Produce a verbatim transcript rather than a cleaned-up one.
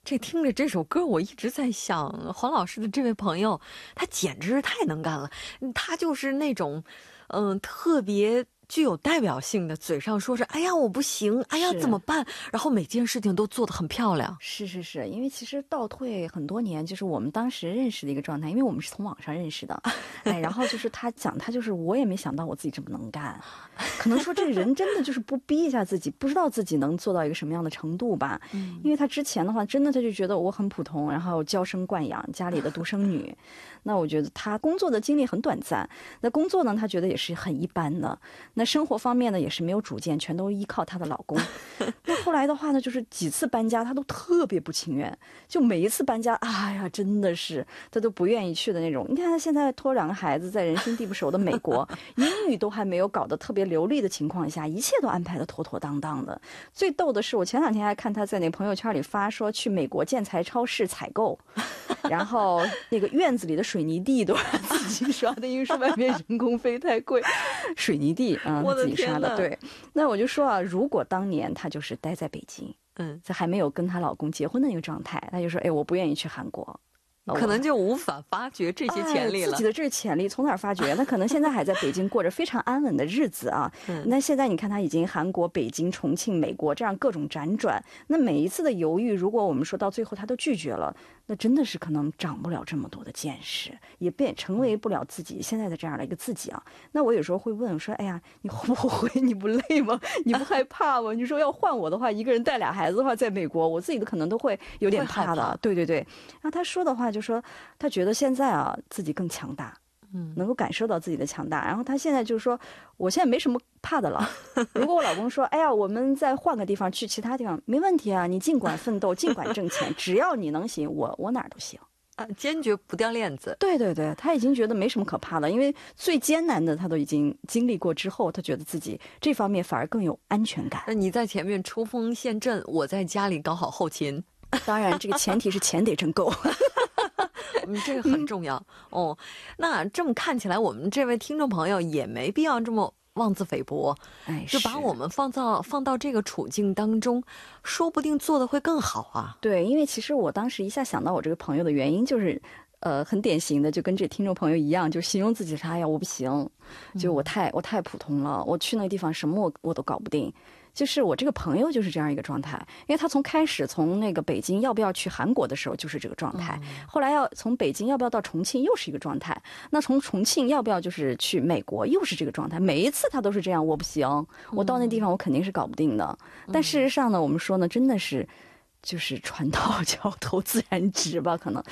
这听着这首歌，我一直在想，黄老师的这位朋友，他简直是太能干了。他就是那种，嗯、呃，特别具有代表性的，嘴上说是“哎呀我不行，哎呀怎么办”，然后每件事情都做得很漂亮。 是是是，因为其实倒退很多年，就是我们当时认识的一个状态，因为我们是从网上认识的，哎，然后就是他讲，他就是我也没想到我自己这么能干，可能说这个人真的就是不逼一下自己，不知道自己能做到一个什么样的程度吧。嗯，因为他之前的话，真的他就觉得我很普通，然后娇生惯养，家里的独生女。那我觉得他工作的经历很短暂，那工作呢，他觉得也是很一般的。那生活方面呢，也是没有主见，全都依靠她的老公。那后来的话呢，就是几次搬家，她都特别不情愿，就每一次搬家，哎呀，真的是她都不愿意去的那种。你看她现在拖两个孩子，在人生地不熟的美国，英语都还没有搞得特别流利的情况下，一切都安排得妥妥当当的。最逗的是，我前两天还看她在那朋友圈里发说去美国建材超市采购，然后那个院子里的水泥地都是自己刷的，因为说外面人工费太贵，水泥地啊、嗯、自己刷的。对，那我就说啊，如果当年她就是待在北京，嗯，在还没有跟她老公结婚的那个状态，她就说，哎，我不愿意去韩国。 可能就无法发掘这些潜力了、 哎、自己的这个潜力从哪儿发掘？那可能现在还在北京过着非常安稳的日子啊。嗯、那现在你看他已经韩国、北京、重庆、美国这样各种辗转，那每一次的犹豫，如果我们说到最后他都拒绝了，那真的是可能长不了这么多的见识，也变成为不了自己现在的这样的一个自己啊。那我有时候会问我说，哎呀，你后不后悔？你不累吗？你不害怕吗？你说要换我的话，一个人带俩孩子的话，在美国，我自己的可能都会有点怕的。对对对。然后他说的话就说，他觉得现在啊自己更强大，嗯，能够感受到自己的强大。然后他现在就是说，我现在没什么怕的了。如果我老公说，哎呀，我们再换个地方去其他地方，没问题啊，你尽管奋斗，尽管挣钱，只要你能行，我我哪儿都行。 啊，坚决不掉链子。 对对对，他已经觉得没什么可怕的，因为最艰难的他都已经经历过之后，他觉得自己这方面反而更有安全感。 那你在前面冲锋陷阵，我在家里搞好后勤。 当然，这个前提是钱得真够。 嗯，这个很重要、嗯、哦。那这么看起来，我们这位听众朋友也没必要这么妄自菲薄，哎，就把我们放到放到这个处境当中，说不定做得会更好啊。 对，因为其实我当时一下想到我这个朋友的原因就是。呃，很典型的，就跟这听众朋友一样，就形容自己是哎呀，我不行，就我太、嗯、我太普通了，我去那个地方什么我我都搞不定。就是我这个朋友就是这样一个状态，因为他从开始从那个北京要不要去韩国的时候就是这个状态、嗯，后来要从北京要不要到重庆又是一个状态，那从重庆要不要就是去美国又是这个状态，每一次他都是这样，我不行，我到那地方我肯定是搞不定的。嗯、但事实上呢，我们说呢，真的是就是船到桥头自然直吧，可能。